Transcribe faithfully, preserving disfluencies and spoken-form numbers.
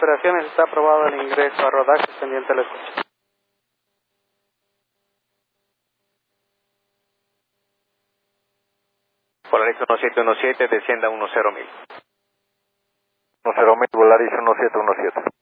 operaciones, está aprobado el ingreso a rodaje pendiente a la escucha. Volaris uno siete uno siete, descienda uno cero mil. uno cero mil, Volaris uno siete uno siete.